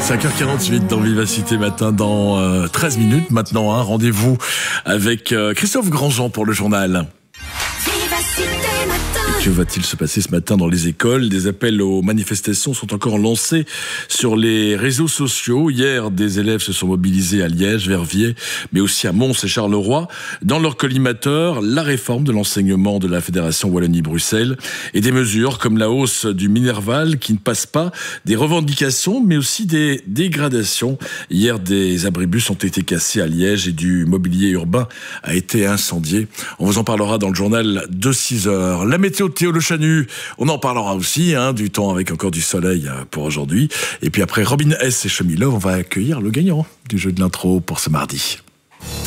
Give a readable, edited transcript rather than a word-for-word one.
5h48 dans Vivacité Matin, dans 13 minutes maintenant. Rendez-vous avec Christophe Grandjean pour le journal. Que va-t-il se passer ce matin dans les écoles? Des appels aux manifestations sont encore lancés sur les réseaux sociaux. Hier, des élèves se sont mobilisés à Liège, Verviers, mais aussi à Mons et Charleroi. Dans leur collimateur, la réforme de l'enseignement de la Fédération Wallonie-Bruxelles et des mesures comme la hausse du Minerval qui ne passe pas, des revendications, mais aussi des dégradations. Hier, des abribus ont été cassés à Liège et du mobilier urbain a été incendié. On vous en parlera dans le journal de 6h. La météo de Théo Le Chanu, on en parlera aussi, du temps avec encore du soleil pour aujourd'hui. Et puis après Robin S et Chemilov, on va accueillir le gagnant du jeu de l'intro pour ce mardi.